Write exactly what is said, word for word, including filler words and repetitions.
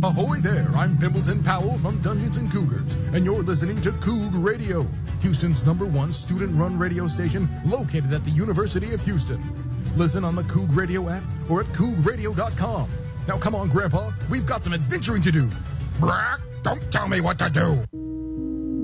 Ahoy there, I'm Pimpleton Powell from Dungeons and Cougars, and you're listening to Coug Radio, Houston's number one student-run radio station located at the University of Houston. Listen on the Coug Radio app or at coug radio dot com. Now come on, Grandpa, we've got some adventuring to do. Brock, don't tell me what to do.